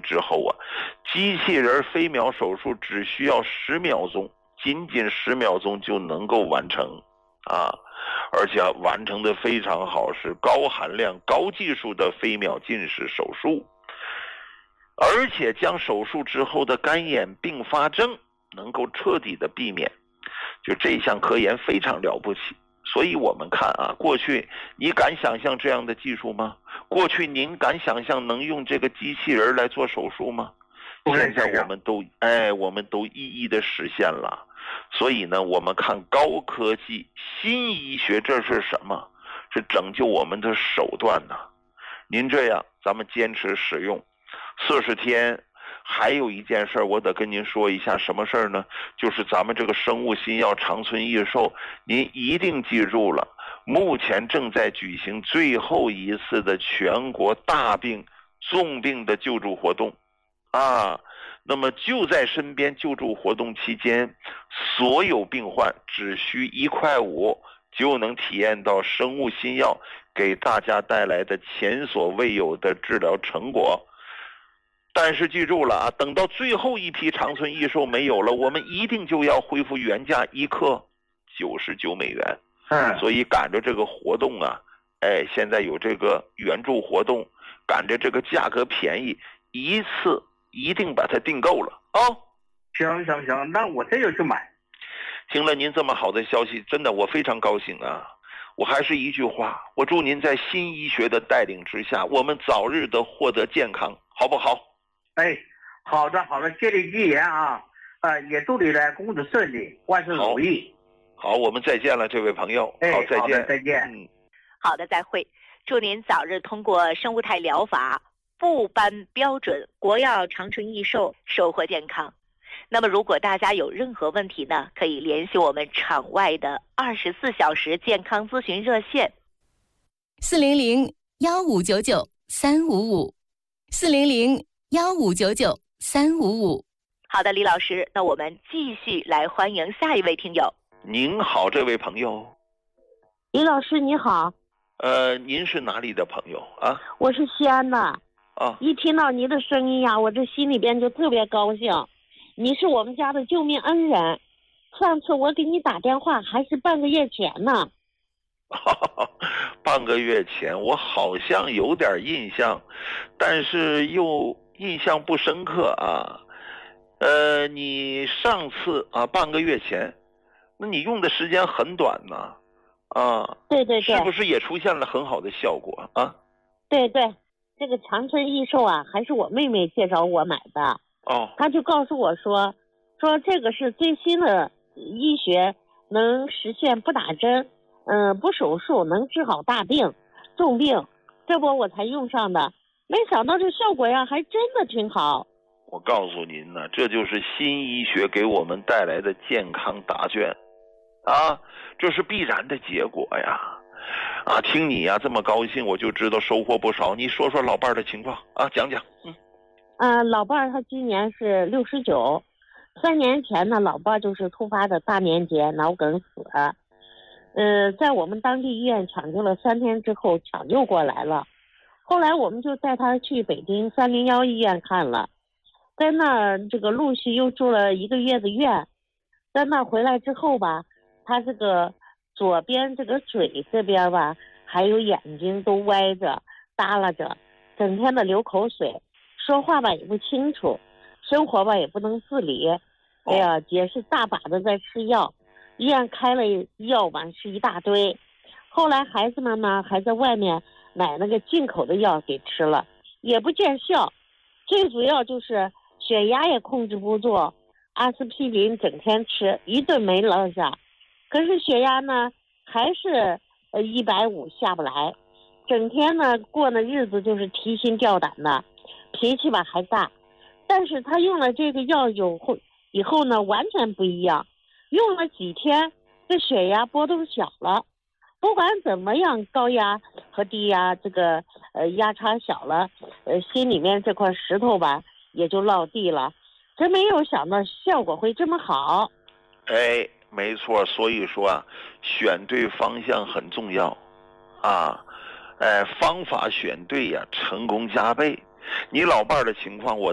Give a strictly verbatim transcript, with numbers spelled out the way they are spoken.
之后啊，机器人飞秒手术只需要十秒钟，仅仅十秒钟就能够完成啊，而且完成的非常好，是高含量高技术的飞秒近视手术，而且将手术之后的干眼并发症能够彻底的避免，就这项科研非常了不起。所以我们看啊，过去你敢想象这样的技术吗？过去您敢想象能用这个机器人来做手术吗？现在我们都哎，我们都一一的实现了。所以呢，我们看高科技新医学，这是什么？是拯救我们的手段呢。您这样，咱们坚持使用四十天。还有一件事我得跟您说一下，什么事呢？就是咱们这个生物新药长春益寿，您一定记住了，目前正在举行最后一次的全国大病重病的救助活动啊。那么就在身边救助活动期间，所有病患只需一块五就能体验到生物新药给大家带来的前所未有的治疗成果。但是记住了啊，等到最后一批长春益寿没有了，我们一定就要恢复原价一克九十九美元。 嗯， 所以赶着这个活动啊，哎，现在有这个援助活动，赶着这个价格便宜，一次一定把它订购了啊。 行行行，那我这就去买。 听了您这么好的消息，真的我非常高兴啊。我还是一句话，我祝您在新医学的带领之下，我们早日的获得健康，好不好？ 哎，好的好的，接力吉言啊，呃，也祝你呢工作顺利，万事如意。 好，我们再见了，这位朋友。 哎， 好，再见， 再见。 嗯， 好的，再会。祝您早日通过生物态疗法部颁标准国药长春益寿，收获健康。那么，如果大家有任何问题呢，可以联系我们场外的二十四小时健康咨询热线： 四零零幺五九九三五五，四零零幺五九九三五五。 好的，李老师，那我们继续来欢迎下一位听友。 您好，这位朋友。 李老师你好。 呃，您是哪里的朋友啊？ 我是西安的。 啊， 一听到你的声音呀，我这心里边就特别高兴。你是我们家的救命恩人，上次我给你打电话还是半个月前呢。 半个月前我好像有点印象，但是又印象不深刻啊。呃，你上次啊，半个月前，那你用的时间很短呢，啊， 对对对， 是不是也出现了很好的效果啊？ 对对，这个长春益寿啊，还是我妹妹介绍我买的。 哦， 她就告诉我说，说这个是最新的医学，能实现不打针，嗯、呃，不手术，能治好大病、重病，这不我才用上的。没想到这效果呀，还真的挺好。 我告诉您呢，这就是新医学给我们带来的健康答卷，啊，这是必然的结果呀。啊，听你呀这么高兴，我就知道收获不少。你说说老伴儿的情况啊，讲讲。嗯， 呃，老伴儿他今年是六十九，三年前呢，老伴儿就是突发的大年节脑梗死了，呃，在我们当地医院抢救了三天之后抢救过来了，后来我们就带他去北京三零幺医院看了。在那这个陆续又住了一个月的院，在那回来之后吧，他这个左边这个嘴这边吧，还有眼睛都歪着耷拉着，整天的流口水，说话吧也不清楚，生活吧也不能自理，哎呀，也是大把的在吃药，医院开了药吧是一大堆，后来孩子们呢还在外面买那个进口的药给吃了，也不见效，最主要就是血压也控制不住，阿司匹林整天吃，一顿没落下，可是血压呢还是呃一百五下不来，整天呢过的日子就是提心吊胆的，脾气吧还大。但是他用了这个药有后以后呢完全不一样，用了几天这血压波动小了，不管怎么样高压和低压这个呃压差小了，呃心里面这块石头吧也就落地了，真没有想到效果会这么好。 哎，没错，所以说啊，选对方向很重要啊，哎，方法选对呀，成功加倍。你老伴儿的情况我